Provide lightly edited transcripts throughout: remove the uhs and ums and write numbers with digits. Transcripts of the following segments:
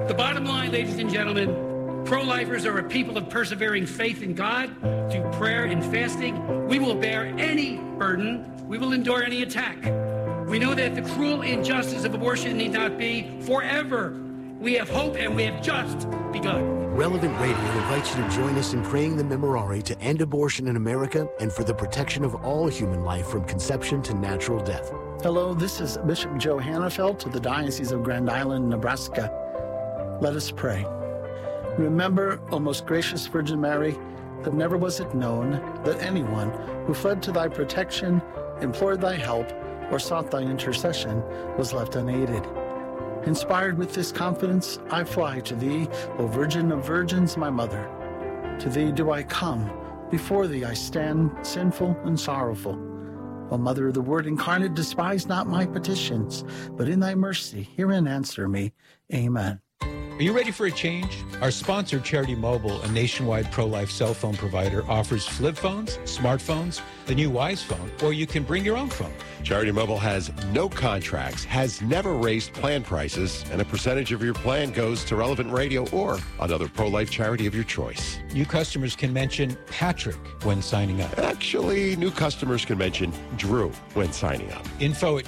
The bottom line, ladies and gentlemen, pro-lifers are a people of persevering faith in God through prayer and fasting. We will bear any burden. We will endure any attack. We know that the cruel injustice of abortion need not be forever. We have hope, and we have just begun. Relevant Radio invites you to join us in praying the Memorare to end abortion in America and for the protection of all human life from conception to natural death. Hello, this is Bishop Joe Hannafelt of the Diocese of Grand Island, Nebraska. Let us pray. Remember, O most gracious Virgin Mary, that never was it known that anyone who fled to thy protection, implored thy help, or sought thy intercession was left unaided. Inspired with this confidence, I fly to thee, O Virgin of Virgins, my mother. To thee do I come, before thee I stand, sinful and sorrowful. O Mother of the Word incarnate, despise not my petitions, but in thy mercy hear and answer me. Amen. Are you ready for a change? Our sponsor, Charity Mobile, a nationwide pro-life cell phone provider, offers flip phones, smartphones, the new Wise phone, or you can bring your own phone. Charity Mobile has no contracts, has never raised plan prices, and a percentage of your plan goes to Relevant Radio or another pro-life charity of your choice. New customers can mention Patrick when signing up. Actually, new customers can mention Drew when signing up. Info at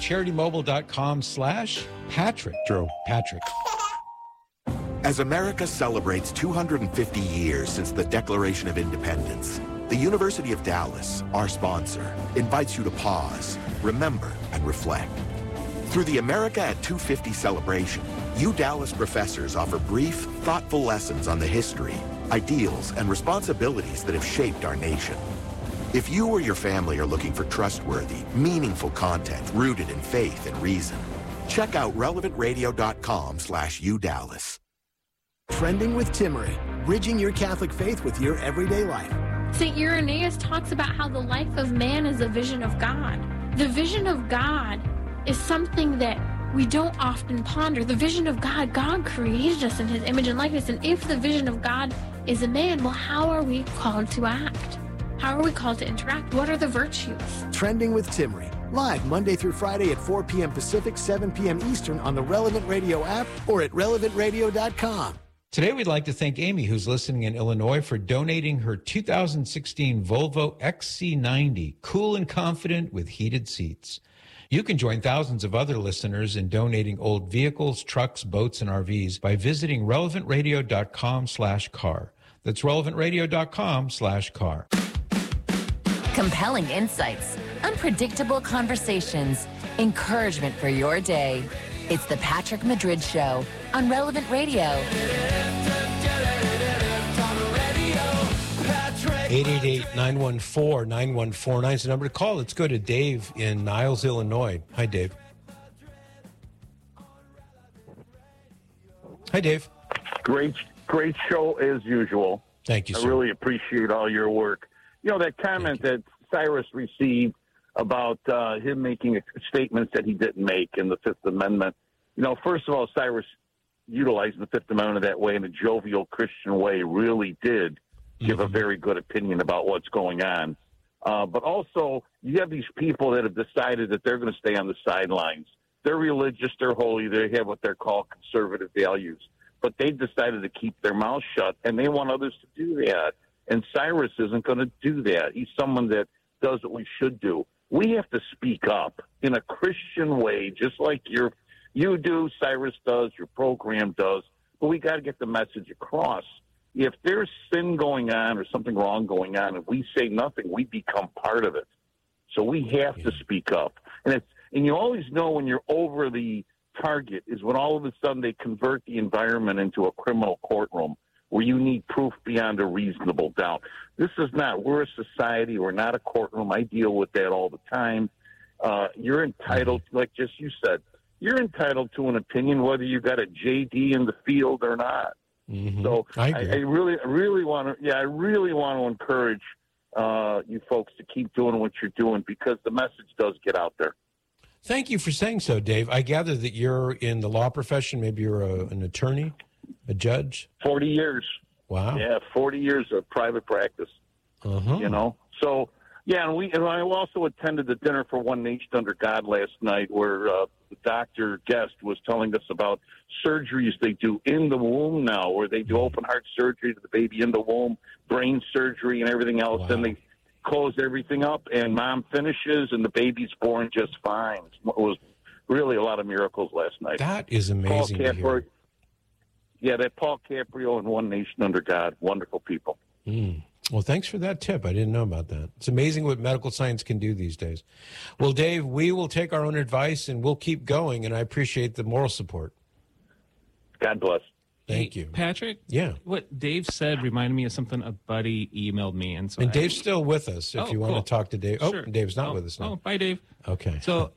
CharityMobile.com/Patrick. Drew. Patrick. As America celebrates 250 years since the Declaration of Independence, the University of Dallas, our sponsor, invites you to pause, remember, and reflect. Through the America at 250 celebration, you Dallas professors offer brief, thoughtful lessons on the history, ideals, and responsibilities that have shaped our nation. If you or your family are looking for trustworthy, meaningful content rooted in faith and reason, check out relevantradio.com/UDallas. Trending with Timmery, bridging your Catholic faith with your everyday life. St. Irenaeus talks about how the life of man is a vision of God. The vision of God is something that we don't often ponder. The vision of God, God created us in his image and likeness. And if the vision of God is a man, well, how are we called to act? How are we called to interact? What are the virtues? Trending with Timmery, live Monday through Friday at 4 p.m. Pacific, 7 p.m. Eastern on the Relevant Radio app or at relevantradio.com. Today, we'd like to thank Amy, who's listening in Illinois, for donating her 2016 Volvo XC90, cool and confident with heated seats. You can join thousands of other listeners in donating old vehicles, trucks, boats, and RVs by visiting relevantradio.com/car. That's relevantradio.com/car. Compelling insights, unpredictable conversations, encouragement for your day. It's the Patrick Madrid Show on Relevant Radio. 888-914-9149 is the number to call. Let's go to Dave in Niles, Illinois. Hi, Dave. Hi, Dave. Great show as usual. Thank you, sir. I really appreciate all your work. You know, that comment that Cyrus received about him making statements that he didn't make in the Fifth Amendment. You know, first of all, Cyrus utilizing the Fifth Amendment that way in a jovial Christian way really did give a very good opinion about what's going on. But also, you have these people that have decided that they're going to stay on the sidelines. They're religious, they're holy, they have what they're called conservative values. But they've decided to keep their mouth shut, and they want others to do that. And Cyrus isn't going to do that. He's someone that does what we should do. We have to speak up in a Christian way, just like you do, Cyrus does, your program does. But we got to get the message across. If there's sin going on or something wrong going on, and we say nothing, we become part of it. So we have to speak up. And you always know when you're over the target is when all of a sudden they convert the environment into a criminal courtroom where you need proof beyond a reasonable doubt. This is not. We're a society. We're not a courtroom. I deal with that all the time. You're entitled, like just you said, you're entitled to an opinion whether you got a JD in the field or not. Mm-hmm. So I really want to encourage you folks to keep doing what you're doing because the message does get out there. Thank you for saying so, Dave. I gather that you're in the law profession. Maybe you're an attorney, a judge. 40 years. Wow. Yeah, 40 years of private practice. Uh-huh. You know, so Yeah, and I also attended the Dinner for One Nation Under God last night, where the doctor guest was telling us about surgeries they do in the womb now, where they do open heart surgery to the baby in the womb, brain surgery, and everything else. Wow. And they close everything up, and mom finishes, and the baby's born just fine. It was really a lot of miracles last night. That is amazing to hear. Yeah, that Paul Caprio and One Nation Under God, wonderful people. Well, thanks for that tip. I didn't know about that. It's amazing what medical science can do these days. Well, Dave, we will take our own advice and we'll keep going, and I appreciate the moral support. God bless. Thank you. Patrick? Yeah. What Dave said reminded me of something a buddy emailed me. And Dave's still with us if you want to talk to Dave. Sure. Oh, Dave's not with us now. Oh, bye, Dave. Okay. So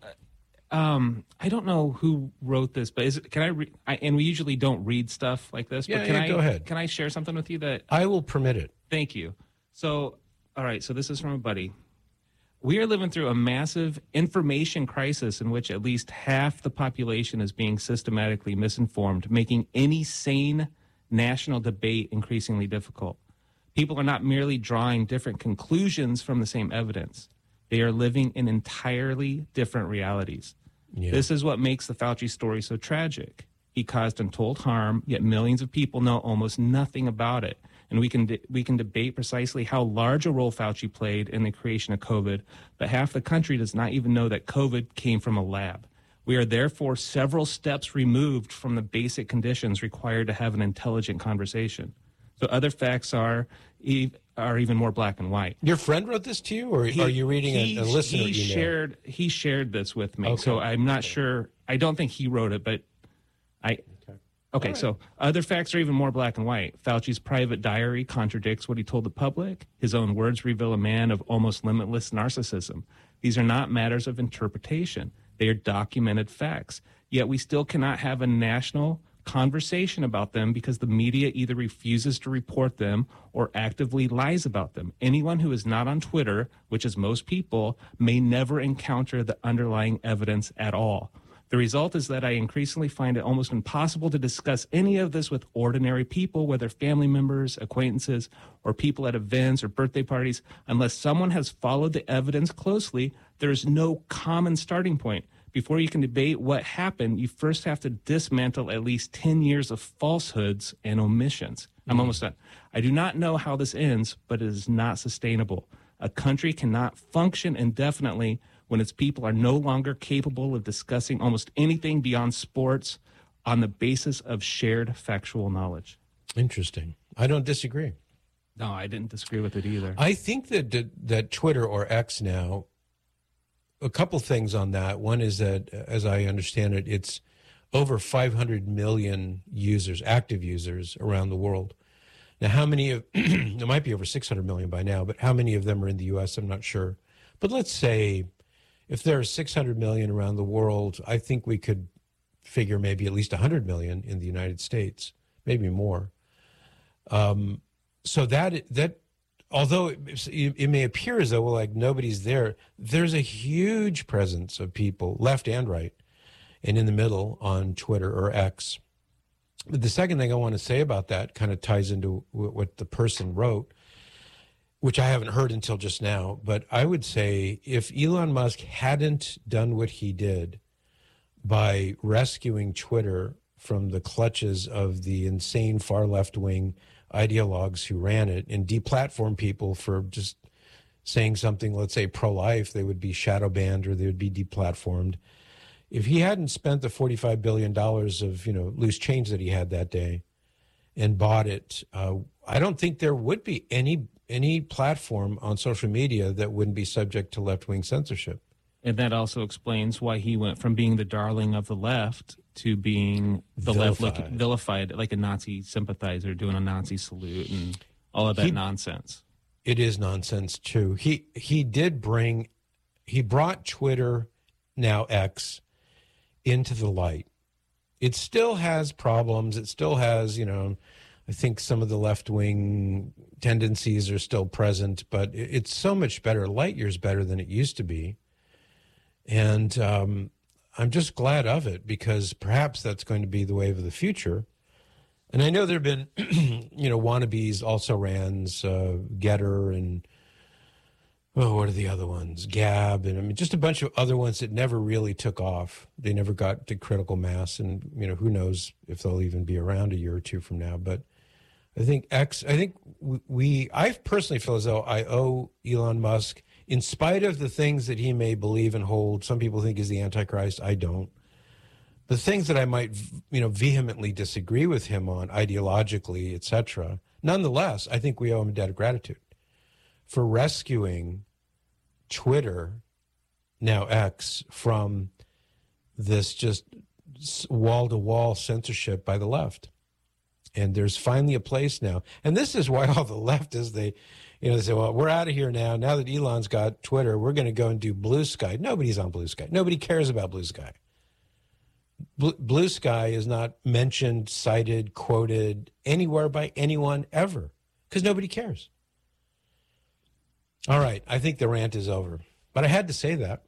I don't know who wrote this, but can I and we usually don't read stuff like this, but go ahead. Can I share something with you that I will permit it? Thank you. So, all right, so this is from a buddy. We are living through a massive information crisis in which at least half the population is being systematically misinformed, making any sane national debate increasingly difficult. People are not merely drawing different conclusions from the same evidence. They are living in entirely different realities. Yeah. This is what makes the Fauci story so tragic. He caused untold harm, yet millions of people know almost nothing about it. And we can debate precisely how large a role Fauci played in the creation of COVID, but half the country does not even know that COVID came from a lab. We are therefore several steps removed from the basic conditions required to have an intelligent conversation. So other facts are even more black and white. Your friend wrote this to you, or are you reading a listener email? He shared this with me, okay. So I'm not sure. I don't think he wrote it, but Okay, right. So other facts are even more black and white. Fauci's private diary contradicts what he told the public. His own words reveal a man of almost limitless narcissism. These are not matters of interpretation. They are documented facts. Yet we still cannot have a national conversation about them because the media either refuses to report them or actively lies about them. Anyone who is not on Twitter, which is most people, may never encounter the underlying evidence at all. The result is that I increasingly find it almost impossible to discuss any of this with ordinary people, whether family members, acquaintances, or people at events or birthday parties. Unless someone has followed the evidence closely, there is no common starting point. Before you can debate what happened, you first have to dismantle at least 10 years of falsehoods and omissions. I'm almost done. I do not know how this ends, but it is not sustainable. A country cannot function indefinitely when its people are no longer capable of discussing almost anything beyond sports on the basis of shared factual knowledge. Interesting. I don't disagree. No, I didn't disagree with it either. I think that Twitter, or X now, a couple things on that. One is that, as I understand it, it's over 500 million users, active users around the world. Now, how many of, it might be over 600 million by now, but how many of them are in the U.S., I'm not sure. But let's say, if there are 600 million around the world, I think we could figure maybe at least 100 million in the United States, maybe more. So that although it may appear as though, well, like nobody's there, there's a huge presence of people, left and right, and in the middle on Twitter or X. But the second thing I want to say about that kind of ties into what the person wrote, which I haven't heard until just now. But I would say if Elon Musk hadn't done what he did by rescuing Twitter from the clutches of the insane far left-wing ideologues who ran it and deplatform people for just saying something, let's say pro-life, they would be shadow banned or they would be deplatformed. If he hadn't spent the $45 billion of loose change that he had that day and bought it, I don't think there would be any platform on social media that wouldn't be subject to left-wing censorship. And that also explains why he went from being the darling of the left to being the vilified, like a Nazi sympathizer doing a Nazi salute and all of that nonsense. It is nonsense too. He brought Twitter, now X, into the light. It still has problems. It still has, I think some of the left-wing tendencies are still present, but it's so much better, light years better than it used to be. And I'm just glad of it because perhaps that's going to be the wave of the future. And I know there have been, wannabes, also rans, Getter and oh, what are the other ones? Gab, and I mean, just a bunch of other ones that never really took off. They never got to critical mass, and who knows if they'll even be around a year or two from now. But I think I personally feel as though I owe Elon Musk, in spite of the things that he may believe and hold. Some people think he's the Antichrist. I don't. The things that I might, vehemently disagree with him on ideologically, etc. Nonetheless, I think we owe him a debt of gratitude for rescuing Twitter, now X, from this just wall-to-wall censorship by the left. And there's finally a place now. And this is why all the leftists, they say, well, we're out of here now. Now that Elon's got Twitter, we're going to go and do Blue Sky. Nobody's on Blue Sky. Nobody cares about Blue Sky. Blue Sky is not mentioned, cited, quoted anywhere by anyone ever because nobody cares. All right. I think the rant is over. But I had to say that.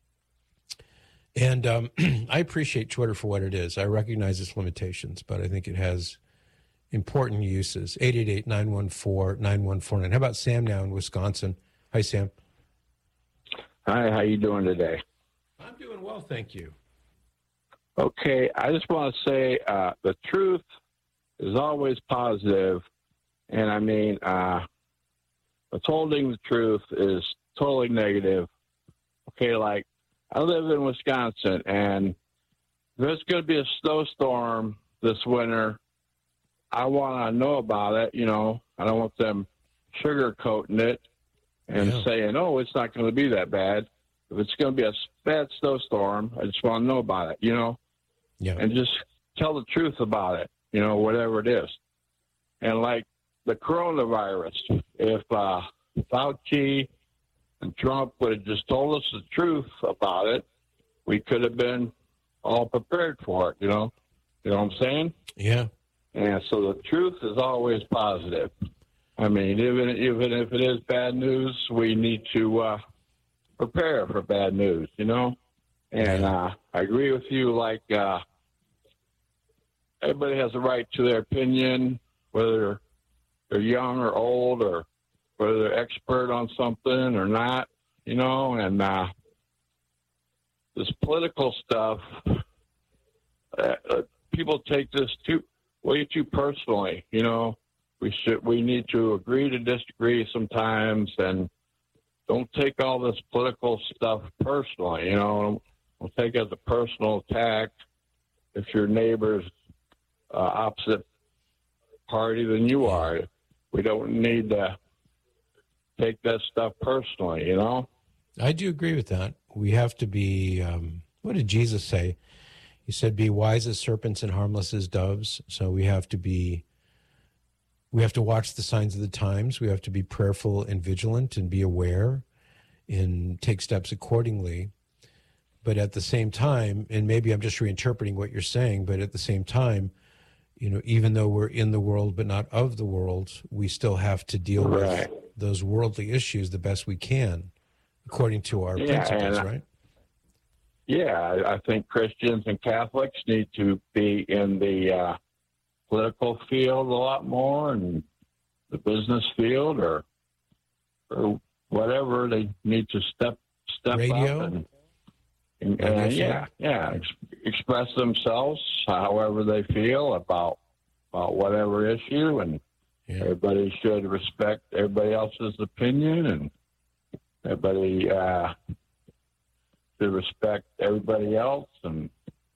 And I appreciate Twitter for what it is. I recognize its limitations, but I think it has important uses. 888-914-9149. How about Sam now in Wisconsin? Hi, Sam. Hi, how you doing today? I'm doing well, thank you. Okay, I just want to say the truth is always positive, and I mean, withholding the truth is totally negative. Okay, like I live in Wisconsin, and there's going to be a snowstorm this winter. I want to know about it, I don't want them sugarcoating it and saying, oh, it's not going to be that bad. If it's going to be a bad snowstorm, I just want to know about it, and just tell the truth about it, whatever it is. And like the coronavirus, if Fauci and Trump would have just told us the truth about it, we could have been all prepared for it, You know what I'm saying? Yeah. And so the truth is always positive. I mean, even if it is bad news, we need to prepare for bad news, And I agree with you, like everybody has a right to their opinion, whether they're young or old or whether they're expert on something or not, And this political stuff, people take this way too personally, We need to agree to disagree sometimes, and don't take all this political stuff personally, Don't take it as a personal attack. If your neighbor's opposite party than you are, we don't need to take that stuff personally, I do agree with that. We have to be, what did Jesus say? He said, be wise as serpents and harmless as doves. So we have to watch the signs of the times. We have to be prayerful and vigilant and be aware and take steps accordingly. But at the same time, and maybe I'm just reinterpreting what you're saying, but at the same time, even though we're in the world but not of the world, we still have to deal with those worldly issues the best we can, according to our principles, right? Yeah, I think Christians and Catholics need to be in the political field a lot more, and the business field, or whatever. They need to step Radio? up and express themselves however they feel about whatever issue, and everybody should respect everybody else's opinion, and everybody should respect everybody else, and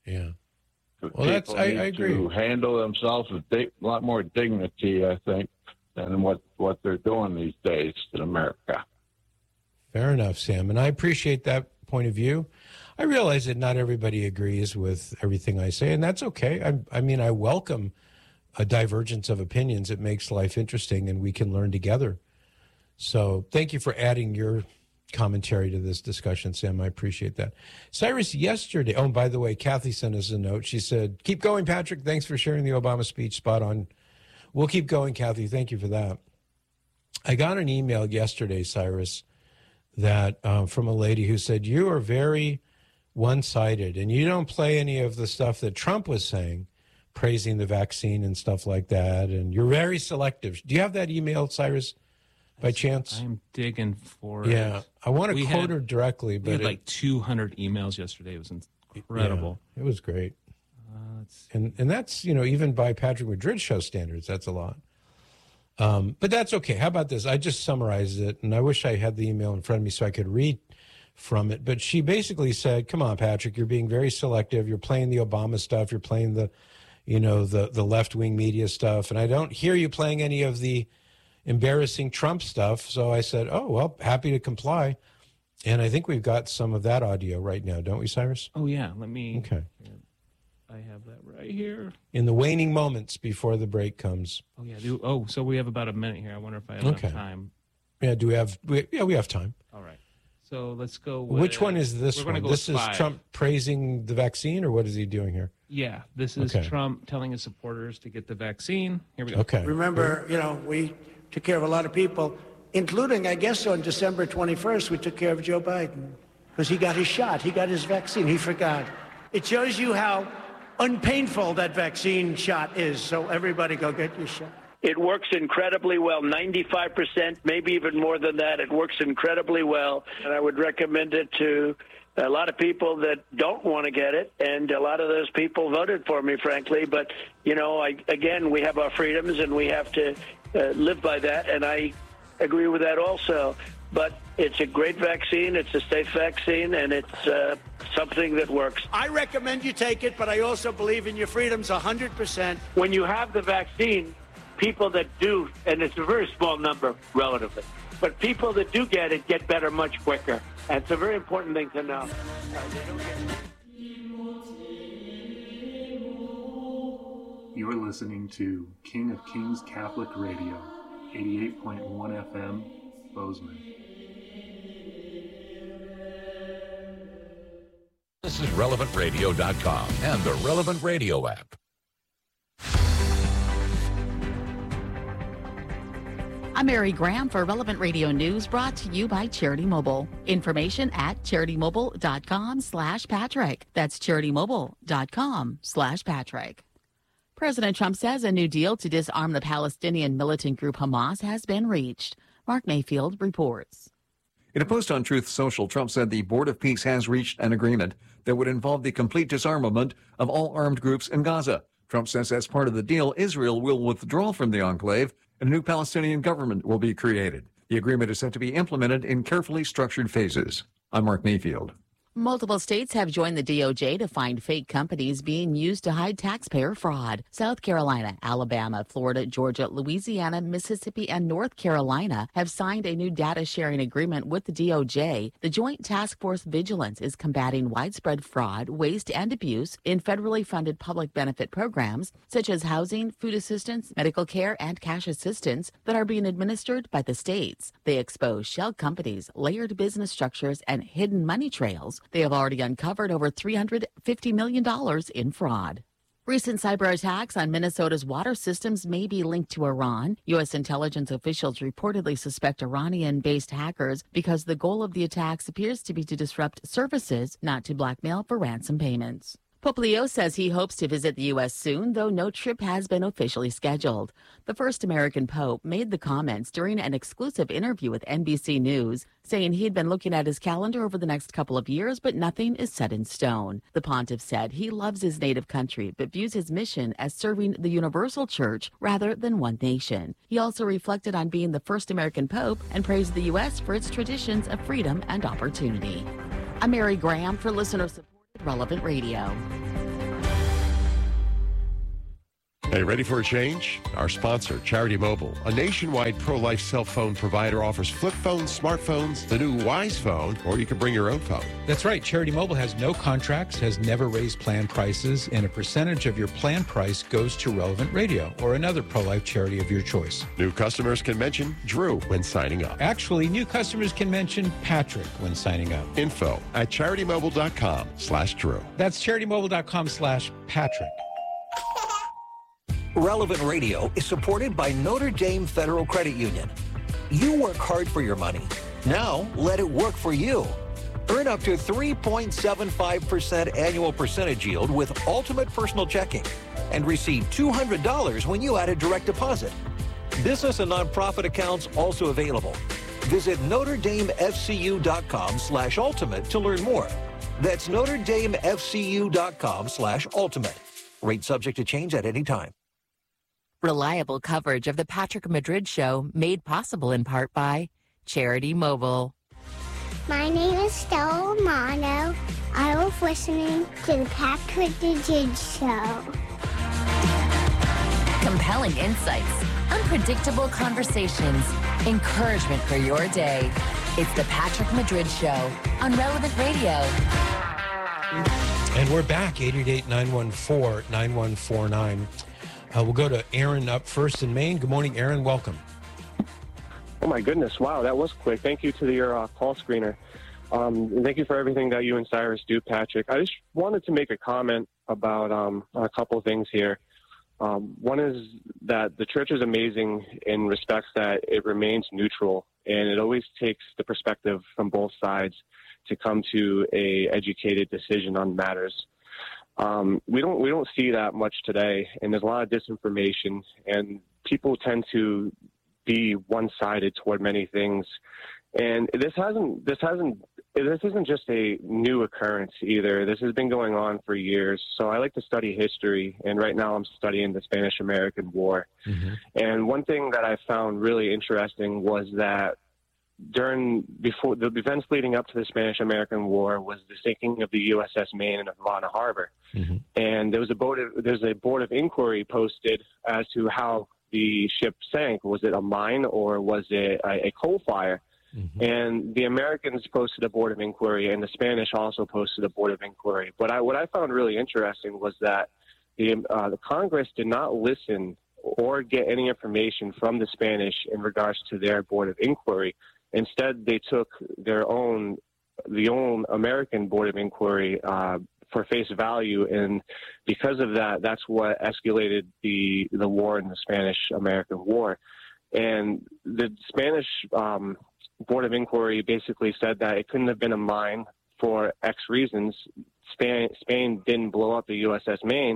well, I agree. To handle themselves with a lot more dignity, I think, than what they're doing these days in America. Fair enough, Sam, and I appreciate that point of view. I realize that not everybody agrees with everything I say, and that's okay. I mean, I welcome a divergence of opinions. It makes life interesting, and we can learn together. So thank you for adding your commentary to this discussion, Sam. I appreciate that. Cyrus, yesterday, oh, and by the way, Kathy sent us a note. She said, keep going, Patrick. Thanks for sharing the Obama speech. Spot on. We'll keep going, Kathy. Thank you for that. I got an email yesterday, Cyrus, that from a lady who said, you are very one-sided, and you don't play any of the stuff that Trump was saying, praising the vaccine and stuff like that, and you're very selective. Do you have that email, Cyrus? by chance? I'm digging for Yeah, it. I want to quote her directly, We but had like 200 emails yesterday. It was incredible. Yeah, it was great. And that's, even by Patrick Madrid show standards, that's a lot. But that's okay. How about this? I just summarized it, and I wish I had the email in front of me so I could read from it. But she basically said, come on, Patrick, you're being very selective. You're playing the Obama stuff. You're playing the left-wing media stuff. And I don't hear you playing any of the embarrassing Trump stuff. So I said, oh, well, happy to comply. And I think we've got some of that audio right now, don't we, Cyrus? Oh, yeah. Let me. Okay. I have that right here. In the waning moments before the break comes. Oh, yeah. So we have about a minute here. I wonder if I have enough time. Yeah, we have time. All right. So let's go with... Which one is this one? This is Trump praising the vaccine, or what is he doing here? Yeah, this is Trump telling his supporters to get the vaccine. Here we go. Okay. Remember, we took care of a lot of people, including, I guess, on December 21st, we took care of Joe Biden because he got his shot. He got his vaccine. He forgot. It shows you how unpainful that vaccine shot is. So everybody go get your shot. It works incredibly well, 95%, maybe even more than that. It works incredibly well, and I would recommend it to a lot of people that don't want to get it, and a lot of those people voted for me, frankly. But, again, we have our freedoms, and we have to live by that, and I agree with that also. But it's a great vaccine, it's a safe vaccine, and it's something that works. I recommend you take it, but I also believe in your freedoms 100%. When you have the vaccine, people that do, and it's a very small number relatively, but people that do get it get better much quicker. And it's a very important thing to know. You're listening to King of Kings Catholic Radio, 88.1 FM, Bozeman. This is RelevantRadio.com and the Relevant Radio app. I'm Mary Graham for Relevant Radio News, brought to you by Charity Mobile. Information at CharityMobile.com/Patrick. That's CharityMobile.com/Patrick. President Trump says a new deal to disarm the Palestinian militant group Hamas has been reached. Mark Mayfield reports. In a post on Truth Social, Trump said the Board of Peace has reached an agreement that would involve the complete disarmament of all armed groups in Gaza. Trump says as part of the deal, Israel will withdraw from the enclave and a new Palestinian government will be created. The agreement is set to be implemented in carefully structured phases. I'm Mark Mayfield. Multiple states have joined the DOJ to find fake companies being used to hide taxpayer fraud. South Carolina, Alabama, Florida, Georgia, Louisiana, Mississippi, and North Carolina have signed a new data sharing agreement with the DOJ. The Joint Task Force Vigilance is combating widespread fraud, waste, and abuse in federally funded public benefit programs such as housing, food assistance, medical care, and cash assistance that are being administered by the states. They expose shell companies, layered business structures, and hidden money trails. They have already uncovered over $350 million in fraud. Recent cyber attacks on Minnesota's water systems may be linked to Iran. U.S. intelligence officials reportedly suspect Iranian-based hackers because the goal of the attacks appears to be to disrupt services, not to blackmail for ransom payments. Pope Leo says he hopes to visit the U.S. soon, though no trip has been officially scheduled. The first American pope made the comments during an exclusive interview with NBC News, saying he'd been looking at his calendar over the next couple of years, but nothing is set in stone. The pontiff said he loves his native country, but views his mission as serving the universal church rather than one nation. He also reflected on being the first American pope and praised the U.S. for its traditions of freedom and opportunity. I'm Mary Graham for listener-supported Relevant Radio. Hey, ready for a change? Our sponsor, Charity Mobile, a nationwide pro-life cell phone provider, offers flip phones, smartphones, the new Wise phone, or you can bring your own phone. That's right. Charity Mobile has no contracts, has never raised plan prices, and a percentage of your plan price goes to Relevant Radio or another pro-life charity of your choice. New customers can mention Drew when signing up. Actually, new customers can mention Patrick when signing up. Info at CharityMobile.com/Drew. That's CharityMobile.com/Patrick. Relevant Radio is supported by Notre Dame Federal Credit Union. You work hard for your money. Now, let it work for you. Earn up to 3.75% annual percentage yield with Ultimate Personal Checking and receive $200 when you add a direct deposit. Business and nonprofit accounts also available. Visit NotreDameFCU.com/ultimate to learn more. That's NotreDameFCU.com/ultimate. Rate subject to change at any time. Reliable coverage of the Patrick Madrid Show made possible in part by Charity Mobile. My name is Stella Romano. I was listening to the Patrick Madrid Show. Compelling insights, unpredictable conversations, encouragement for your day. It's the Patrick Madrid Show on Relevant Radio. And we're back, 888-914-9149. We'll go to Aaron up first in Maine. Good morning, Aaron. Welcome. Oh, my goodness. Wow, that was quick. Thank you to your call screener. Thank you for everything that you and Cyrus do, Patrick. I just wanted to make a comment about a couple of things here. One is that the church is amazing in respects that it remains neutral, and it always takes the perspective from both sides to come to a educated decision on matters. We don't see that much today, and there's a lot of disinformation, and people tend to be one-sided toward many things. And this isn't just a new occurrence either. This has been going on for years. So I like to study history, and right now I'm studying the Spanish-American War. Mm-hmm. And one thing that I found really interesting was that before the events leading up to the Spanish-American War was the sinking of the USS Maine in Havana Harbor. Mm-hmm. And there's a board of inquiry posted as to how the ship sank. Was it a mine or was it a coal fire? Mm-hmm. And the Americans posted a board of inquiry, and the Spanish also posted a board of inquiry. But what I found really interesting was that the Congress did not listen or get any information from the Spanish in regards to their board of inquiry. Instead, they took the own American board of inquiry for face value, and because of that, that's what escalated the war in the Spanish-American War. And the Spanish board of inquiry basically said that it couldn't have been a mine for X reasons. Spain didn't blow up the USS Maine,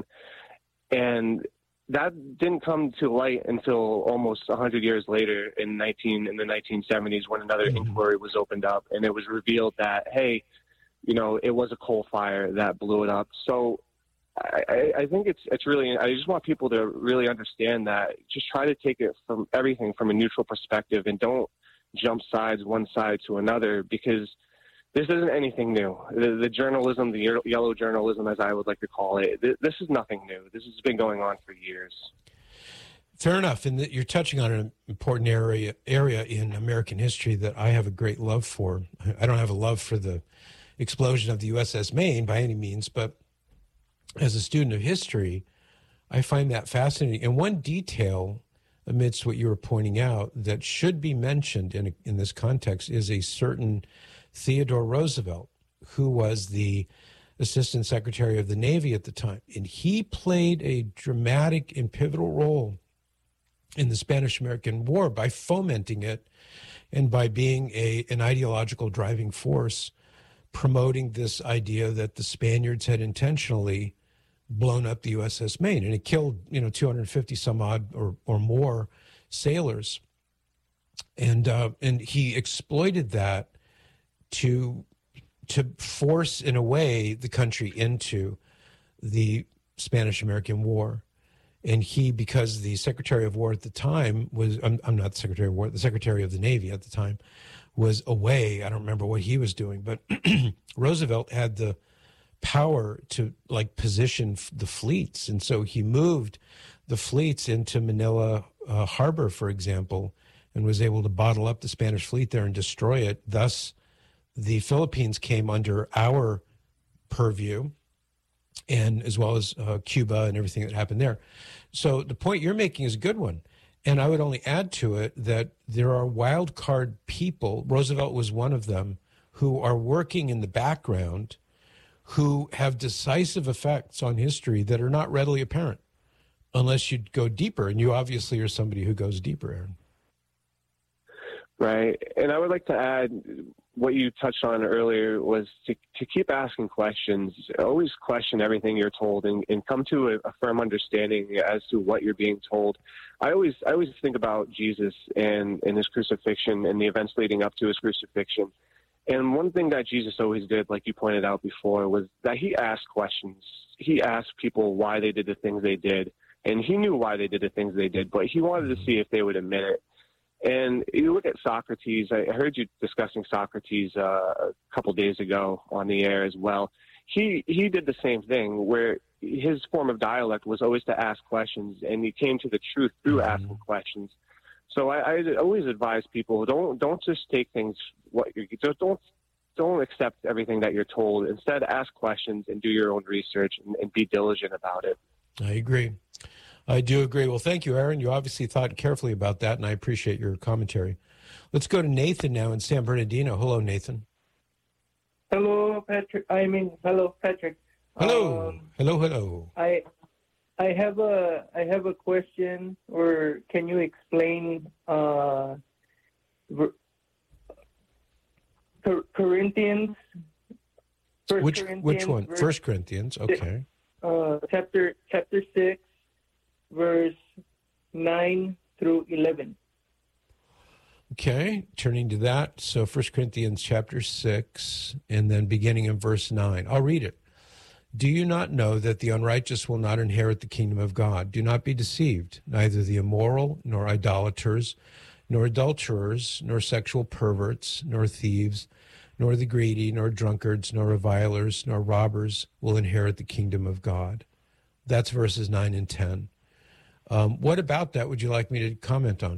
and that didn't come to light until almost 100 years later in the 1970s when another inquiry was opened up, and it was revealed that, hey, it was a coal fire that blew it up. So I think it's really, I just want people to really understand that. Just try to take it from everything from a neutral perspective and don't jump sides one side to another, because this isn't anything new. The journalism, the yellow journalism, as I would like to call it, this is nothing new. This has been going on for years. Fair enough. And you're touching on an important area in American history that I have a great love for. I don't have a love for the explosion of the USS Maine by any means, but as a student of history, I find that fascinating. And one detail amidst what you were pointing out that should be mentioned in this context is a certain Theodore Roosevelt, who was the Assistant Secretary of the Navy at the time. And he played a dramatic and pivotal role in the Spanish-American War by fomenting it and by being an ideological driving force, promoting this idea that the Spaniards had intentionally blown up the USS Maine, and it killed 250 some odd or more sailors, and he exploited that to force, in a way, the country into the Spanish-American War. And because the Secretary of War at the time was, I'm not the Secretary of War, the Secretary of the Navy at the time was away. I don't remember what he was doing, but Roosevelt had the power to position the fleets. And so he moved the fleets into Manila Harbor, for example, and was able to bottle up the Spanish fleet there and destroy it. Thus, the Philippines came under our purview, and as well as Cuba and everything that happened there. So the point you're making is a good one. And I would only add to it that there are wild card people, Roosevelt was one of them, who are working in the background, who have decisive effects on history that are not readily apparent unless you go deeper. And you obviously are somebody who goes deeper, Aaron. Right. And I would like to add, what you touched on earlier was to keep asking questions. Always question everything you're told and come to a firm understanding as to what you're being told. I always think about Jesus and his crucifixion and the events leading up to his crucifixion. And one thing that Jesus always did, like you pointed out before, was that he asked questions. He asked people why they did the things they did. And he knew why they did the things they did, but he wanted to see if they would admit it. And you look at Socrates. I heard you discussing Socrates a couple days ago on the air as well. He did the same thing, where his form of dialect was always to ask questions, and he came to the truth through asking questions. So I always advise people, don't just take things don't accept everything that you're told. Instead, ask questions and do your own research and be diligent about it. I agree. I do agree. Well, thank you, Aaron. You obviously thought carefully about that, and I appreciate your commentary. Let's go to Nathan now in San Bernardino. Hello, Nathan. Hello, Patrick. Hello, Patrick. Hello. Hello. I have a question, or can you explain Corinthians? Which one? 1 Corinthians. Okay. Chapter 6, verse 9 through 11. Okay, turning to that. So 1 Corinthians chapter 6, and then beginning in verse 9. I'll read it. Do you not know that the unrighteous will not inherit the kingdom of God? Do not be deceived. Neither the immoral, nor idolaters, nor adulterers, nor sexual perverts, nor thieves, nor the greedy, nor drunkards, nor revilers, nor robbers will inherit the kingdom of God. That's verses 9 and 10. What about that would you like me to comment on?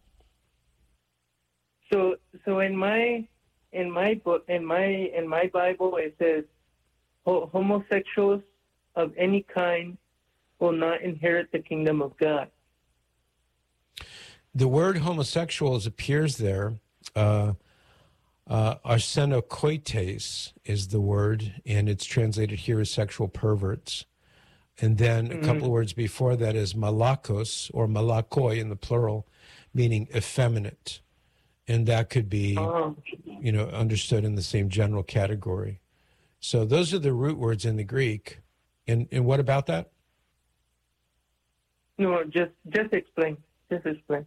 So in my book, in my Bible, it says homosexuals of any kind will not inherit the kingdom of God. The word homosexuals appears there. Arsenokoites is the word, and it's translated here as sexual perverts. And then a couple of words before that is malakos, or malakoi in the plural, meaning effeminate. And that could be, understood in the same general category. So those are the root words in the Greek. And what about that? No, just explain. Just explain.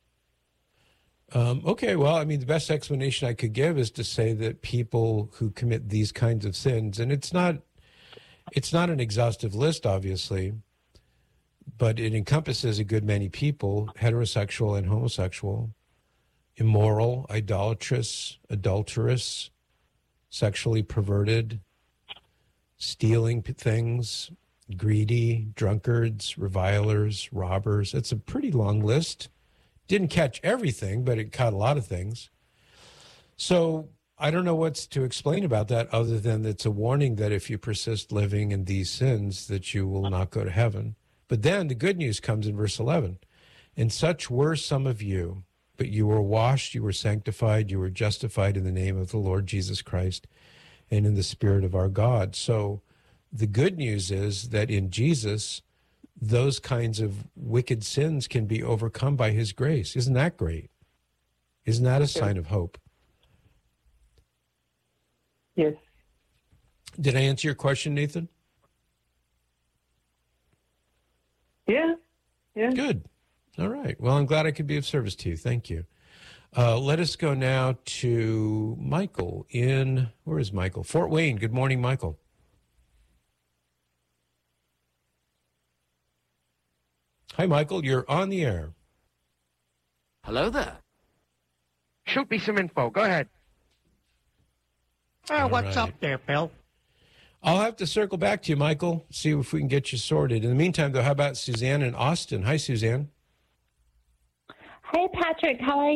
Okay, well, I mean, the best explanation I could give is to say that people who commit these kinds of sins, and it's not an exhaustive list, obviously, but it encompasses a good many people, heterosexual and homosexual, immoral, idolatrous, adulterous, sexually perverted, stealing things, greedy, drunkards, revilers, robbers. It's a pretty long list. Didn't catch everything, but it caught a lot of things. So I don't know what's to explain about that other than it's a warning that if you persist living in these sins, that you will not go to heaven. But then the good news comes in verse 11. And such were some of you, but you were washed, you were sanctified, you were justified in the name of the Lord Jesus Christ and in the Spirit of our God. So the good news is that in Jesus, those kinds of wicked sins can be overcome by his grace. Isn't that great? Isn't that a sign of hope? Yes. Did I answer your question, Nathan? Yeah. Good. All right. Well, I'm glad I could be of service to you. Thank you. Let us go now to Michael where is Michael? Fort Wayne. Good morning, Michael. Hi, Michael. You're on the air. Hello there. Shoot me some info. Go ahead. What's up there, Bill? I'll have to circle back to you, Michael, see if we can get you sorted. In the meantime, though, how about Suzanne in Austin? Hi, Suzanne. Hey, Patrick. How are you?